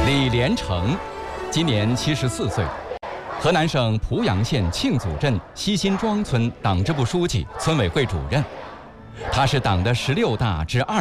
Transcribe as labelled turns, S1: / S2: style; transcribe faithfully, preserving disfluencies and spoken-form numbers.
S1: 李连成，今年七十四岁，河南省濮阳县庆祖镇西辛庄村党支部书记、村委会主任。他是党的十六大至二。